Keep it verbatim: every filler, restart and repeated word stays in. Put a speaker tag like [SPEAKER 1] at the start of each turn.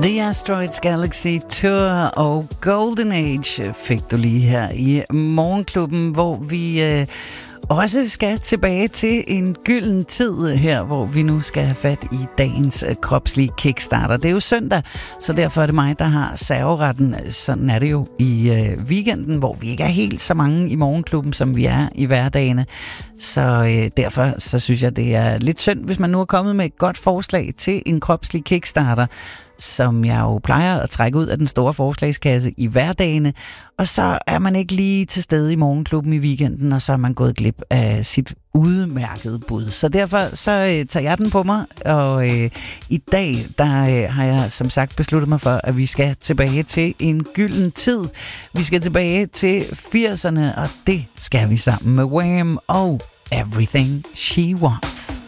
[SPEAKER 1] The Asteroids Galaxy Tour og Golden Age fik du lige her i Morgenklubben, hvor vi øh, også skal tilbage til en gylden tid her, hvor vi nu skal have fat i dagens øh, kropslige kickstarter. Det er jo søndag, så derfor er det mig, der har serveretten. Sådan er det jo i øh, weekenden, hvor vi ikke er helt så mange i Morgenklubben, som vi er i hverdagene. Så øh, derfor så synes jeg, det er lidt synd, hvis man nu er kommet med et godt forslag til en kropslig kickstarter, som jeg jo plejer at trække ud af den store forslagskasse i hverdagene, og så er man ikke lige til stede i Morgenklubben i weekenden, og så er man gået glip af sit udmærkede bud. Så derfor så øh, tager jeg den på mig, og øh, i dag der øh, har jeg som sagt besluttet mig for, at vi skal tilbage til en gylden tid. Vi skal tilbage til firserne, og det skal vi sammen med Wham! Og Everything She Wants.